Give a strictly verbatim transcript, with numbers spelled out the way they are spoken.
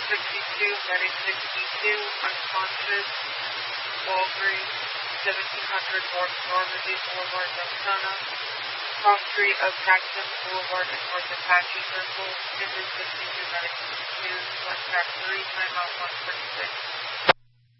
sixty-two, Medic sixty-two, unconscious, Walgreens, seventeen hundred North Normandy Boulevard, Deltona, cross street of Caxton Boulevard and North Apache Circle, Henry sixty-two, Medic sixty-two, West Track three, timeout one twenty-six.